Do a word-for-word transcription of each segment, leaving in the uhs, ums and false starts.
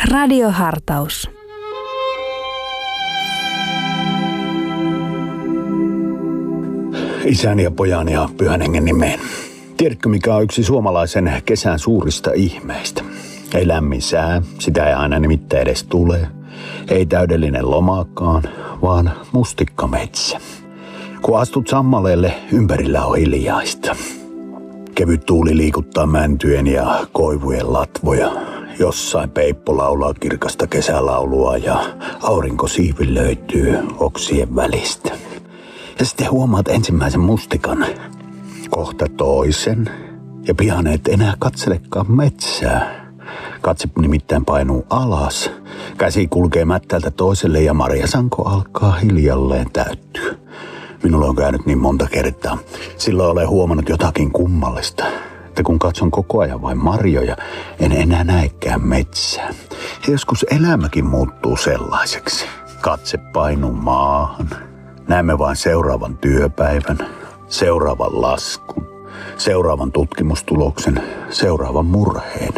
Radiohartaus. Isän ja pojan ja pyhän hengen nimeen. Tiedätkö, mikä on yksi suomalaisen kesän suurista ihmeistä? Ei lämmin sää, sitä ei aina nimittäin edes tule. Ei täydellinen lomakaan, vaan mustikkametsä. Kun astut sammaleelle, ympärillä on hiljaista. Kevyt tuuli liikuttaa mäntyjen ja koivujen latvoja. Jossain peippo laulaa kirkasta kesälaulua ja aurinko siivilöityy oksien välistä. Ja sitten huomaat ensimmäisen mustikan, kohta toisen, ja pian et enää katselekaan metsää. Katse nimittäin painuu alas, käsi kulkee mättältä toiselle ja marjasanko alkaa hiljalleen täyttyä. Minulla on käynyt niin monta kertaa. Silloin olen huomannut jotakin kummallista, että kun katson koko ajan vain marjoja, en enää näekään metsää. Ja joskus elämäkin muuttuu sellaiseksi. Katse painuu maahan. Näemme vain seuraavan työpäivän, seuraavan laskun, seuraavan tutkimustuloksen, seuraavan murheen.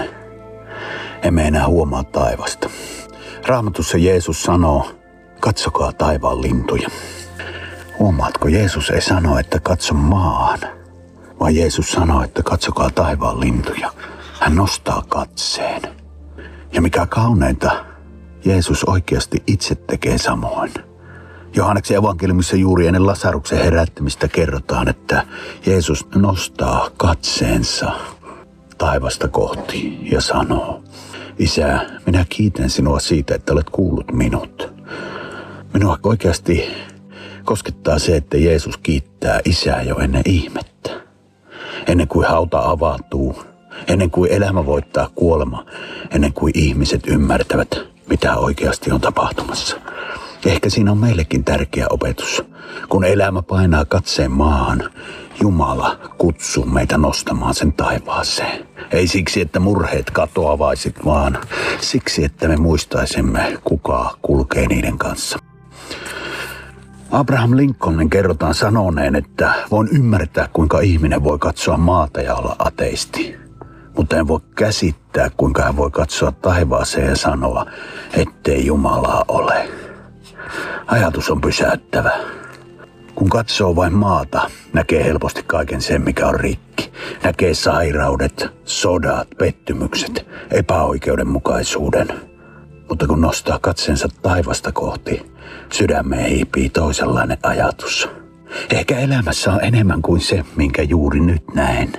Emme enää huomaa taivasta. Raamatussa Jeesus sanoo, katsokaa taivaan lintuja. Huomaatko, Jeesus ei sano, että katso maahan, vaan Jeesus sanoo, että katsokaa taivaan lintuja. Hän nostaa katseen. Ja mikä kauneinta, Jeesus oikeasti itse tekee samoin. Johanneksen evankeliumissa juuri ennen Lasaruksen herättämistä kerrotaan, että Jeesus nostaa katseensa taivasta kohti ja sanoo, Isä, minä kiitän sinua siitä, että olet kuullut minut. Minua oikeasti koskettaa se, että Jeesus kiittää Isää jo ennen ihmettä. Ennen kuin hauta avautuu, ennen kuin elämä voittaa kuolema, ennen kuin ihmiset ymmärtävät, mitä oikeasti on tapahtumassa. Ehkä siinä on meillekin tärkeä opetus. Kun elämä painaa katseen maahan, Jumala kutsuu meitä nostamaan sen taivaaseen. Ei siksi, että murheet katoavaisit, vaan siksi, että me muistaisimme, kuka kulkee niiden kanssa. Abraham Lincolnin kerrotaan sanoneen, että voin ymmärtää, kuinka ihminen voi katsoa maata ja olla ateisti. Mutta en voi käsittää, kuinka hän voi katsoa taivaaseen ja sanoa, ettei Jumalaa ole. Ajatus on pysäyttävä. Kun katsoo vain maata, näkee helposti kaiken sen, mikä on rikki. Näkee sairaudet, sodat, pettymykset, epäoikeudenmukaisuuden. Mutta kun nostaa katsensa taivasta kohti, sydämeen hiipii toisenlainen ajatus. Ehkä elämässä on enemmän kuin se, minkä juuri nyt näen.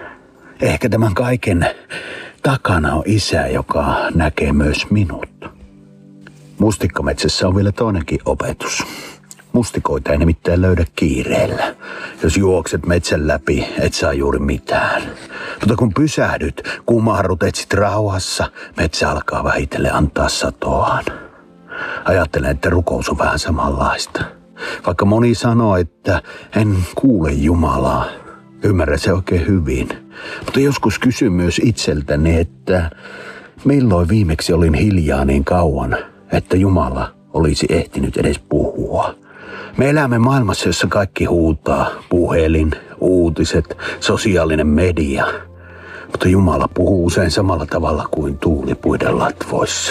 Ehkä tämän kaiken takana on Isä, joka näkee myös minut. Mustikkametsässä on vielä toinenkin opetus. Mustikoita ei nimittäin löydä kiireellä. Jos juokset metsän läpi, et saa juuri mitään. Mutta kun pysähdyt, kumarrut, etsit rauhassa, metsä alkaa vähitellen antaa satoaan. Ajattelen, että rukous on vähän samanlaista. Vaikka moni sanoo, että en kuule Jumalaa, ymmärrän se oikein hyvin. Mutta joskus kysyn myös itseltäni, että milloin viimeksi olin hiljaa niin kauan, että Jumala olisi ehtinyt edes puhua. Me elämme maailmassa, jossa kaikki huutaa, puhelin, uutiset, sosiaalinen media. Mutta Jumala puhuu usein samalla tavalla kuin tuuli puiden latvoissa.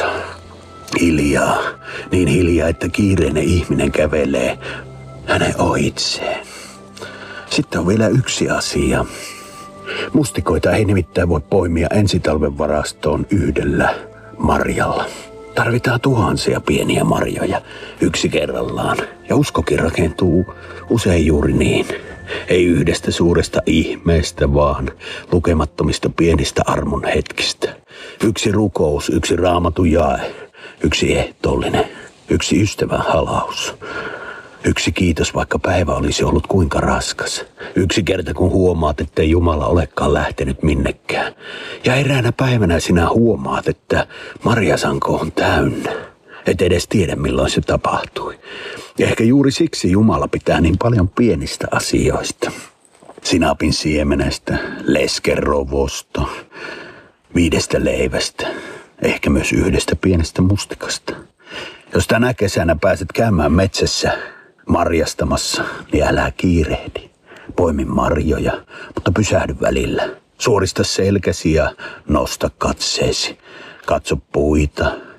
Hiljaa, niin hiljaa, että kiireinen ihminen kävelee hänen ohitseen. Sitten on vielä yksi asia. Mustikoita ei nimittäin voi poimia ensitalven varastoon yhdellä marjalla. Tarvitaan tuhansia pieniä marjoja yksi kerrallaan. Ja uskokin rakentuu usein juuri niin. Ei yhdestä suuresta ihmeestä, vaan lukemattomista pienistä armon hetkistä. Yksi rukous, yksi raamatun jae, yksi ehtoollinen, yksi ystävän halaus. Yksi kiitos, vaikka päivä olisi ollut kuinka raskas. Yksi kerta, kun huomaat, ettei Jumala olekaan lähtenyt minnekään. Ja eräänä päivänä sinä huomaat, että marjasanko on täynnä. Et edes tiedä, milloin se tapahtui. Ja ehkä juuri siksi Jumala pitää niin paljon pienistä asioista. Sinapin siemenestä, leskerovosta, viidestä leivästä, ehkä myös yhdestä pienestä mustikasta. Jos tänä kesänä pääset käymään metsässä marjastamassa, niin älä kiirehdi. Poimi marjoja, mutta pysähdy välillä. Suorista selkäsi ja nosta katseesi. Katso puita,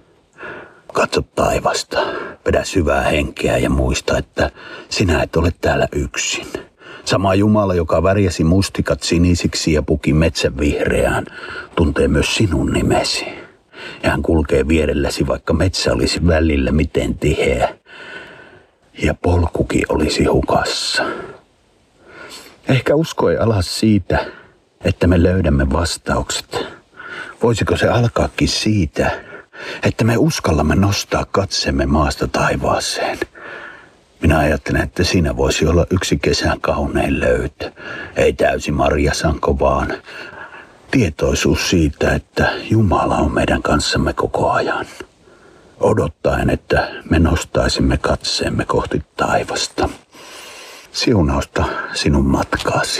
Katso taivasta, vedä syvää henkeä ja muista, että sinä et ole täällä yksin. Sama Jumala, joka värjäsi mustikat sinisiksi ja puki metsän vihreään, tuntee myös sinun nimesi. Ja hän kulkee vierelläsi, vaikka metsä olisi välillä miten tiheä ja polkukin olisi hukassa. Ehkä usko ei ala siitä, että me löydämme vastaukset. Voisiko se alkaakin siitä, että me uskallamme nostaa katsemme maasta taivaaseen? Minä ajattelen, että siinä voisi olla yksi kesän kaunein löytö. Ei täysi marjasanko, vaan tietoisuus siitä, että Jumala on meidän kanssamme koko ajan. Odottaen, että me nostaisimme katseemme kohti taivasta. Siunausta sinun matkaasi.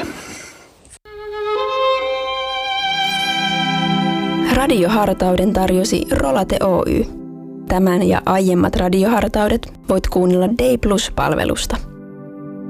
Radiohartauden tarjosi Rolate Oy. Tämän ja aiemmat radiohartaudet voit kuunnella Day Plus-palvelusta.